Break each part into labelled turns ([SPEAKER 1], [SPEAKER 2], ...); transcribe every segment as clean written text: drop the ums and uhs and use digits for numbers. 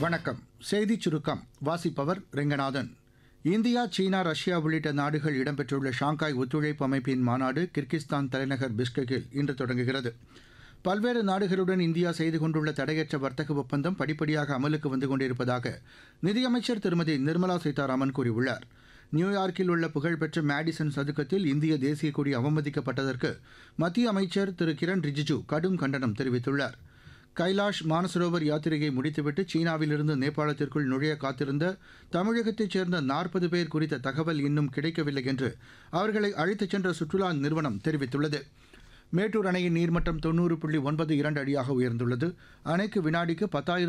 [SPEAKER 1] வணக்கம். செய்திச் சுருக்கம் வாசிப்பவர் ரெங்கநாதன். இந்தியா, சீனா, ரஷ்யா உள்ளிட்ட நாடுகள் இடம்பெற்றுள்ள ஷாங்காய் ஒத்துழைப்பு அமைப்பின் மாநாடு கிர்கிஸ்தான் தலைநகர் பிஷ்கெக்கில் இன்று தொடங்குகிறது. பல்வேறு நாடுகளுடன் இந்தியா செய்து கொண்டுள்ள தடையற்ற வர்த்தக ஒப்பந்தம் படிப்படியாக அமலுக்கு வந்து கொண்டிருப்பதாக நிதியமைச்சர் திருமதி நிர்மலா சீதாராமன் கூறியுள்ளார். நியூயார்க்கில் உள்ள புகழ்பெற்ற மேடிசன் சதுக்கத்தில் இந்திய தேசிய கொடி அவமதிக்கப்பட்டதற்கு மத்திய அமைச்சர் திரு கிரண் ரிஜிஜூ கடும் கண்டனம் தெரிவித்துள்ளார். கைலாஷ் மானசரோவர் யாத்திரையை முடித்துவிட்டு சீனாவிலிருந்து நேபாளத்திற்குள் நுழைய காத்திருந்த தமிழகத்தைச் சேர்ந்த 40 பேர் குறித்த தகவல் இன்னும் கிடைக்கவில்லை என்று அவர்களை அழைத்துச் சென்ற சுற்றுலா நிறுவனம் தெரிவித்துள்ளது. மேட்டூர் அணையின் நீர்மட்டம் 90.92 அடியாக உயர்ந்துள்ளது. அணைக்கு வினாடிக்கு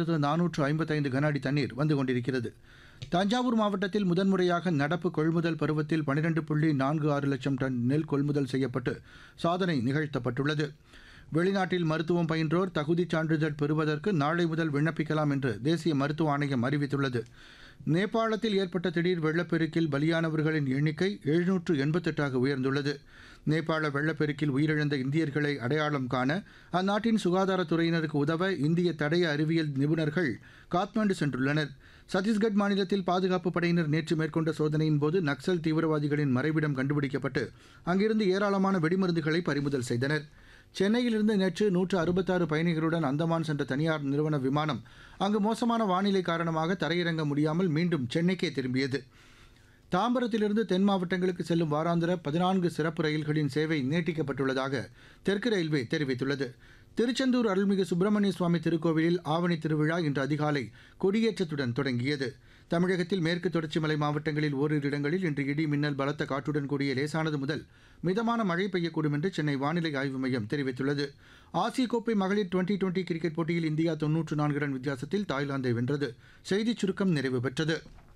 [SPEAKER 1] 10,455 கன அடி தண்ணீர் வந்து கொண்டிருக்கிறது. தஞ்சாவூர் மாவட்டத்தில் முதன்முறையாக நடப்பு கொள்முதல் பருவத்தில் 12.46 லட்சம் டன் நெல் கொள்முதல் செய்யப்பட்டு சாதனை நிகழ்த்தப்பட்டுள்ளது. வெளிநாட்டில் மருத்துவம் பயின்றோர் தகுதிச் சான்றிதழ் பெறுவதற்கு நாளை முதல் விண்ணப்பிக்கலாம் என்று தேசிய மருத்துவ ஆணையம் அறிவித்துள்ளது. நேபாளத்தில் ஏற்பட்ட திடீர் வெள்ளப்பெருக்கில் பலியானவர்களின் எண்ணிக்கை 788ஆக உயர்ந்துள்ளது. நேபாள வெள்ளப்பெருக்கில் உயிரிழந்த இந்தியர்களை அடையாளம் காண அந்நாட்டின் சுகாதாரத்துறையினருக்கு உதவ இந்திய தடய அறிவியல் நிபுணர்கள் காத்மாண்டு சென்றுள்ளனர். சத்தீஸ்கட் மாநிலத்தில் பாதுகாப்பு படையினர் நேற்று மேற்கொண்ட சோதனையின்போது நக்சல் தீவிரவாதிகளின் மறைவிடம் கண்டுபிடிக்கப்பட்டு அங்கிருந்து ஏராளமான வெடிமருந்துகளை பறிமுதல் செய்தனர். சென்னையிலிருந்து நேற்று 166 பயணிகளுடன் அந்தமான் சென்ற தனியார் நிறுவன விமானம் அங்கு மோசமான வானிலை காரணமாக தரையிறங்க முடியாமல் மீண்டும் சென்னைக்கே திரும்பியது. தாம்பரத்திலிருந்து தென் மாவட்டங்களுக்கு செல்லும் வாராந்திர 14 சிறப்பு ரயில்களின் சேவை நீட்டிக்கப்பட்டுள்ளதாக தெற்கு ரயில்வே தெரிவித்துள்ளது. திருச்செந்தூர் அருள்மிகு சுப்பிரமணிய சுவாமி திருக்கோவிலில் ஆவணி திருவிழா இன்று அதிகாலை கொடியேற்றத்துடன் தொடங்கியது. தமிழகத்தில் மேற்கு தொடர்ச்சி மலை மாவட்டங்களில் ஓரிரு இடங்களில் இன்று இடி மின்னல் பலத்த காற்றுடன் கூடிய லேசானது முதல் மிதமான மழை பெய்யக்கூடும் என்று சென்னை வானிலை ஆய்வு மையம் தெரிவித்துள்ளது. ஆசிய கோப்பை மகளிர் டுவெண்டி கிரிக்கெட் போட்டியில் இந்தியா 94 ரன் வித்தியாசத்தில் தாய்லாந்தை வென்றது. செய்திச் சுருக்கம் நிறைவு பெற்றது.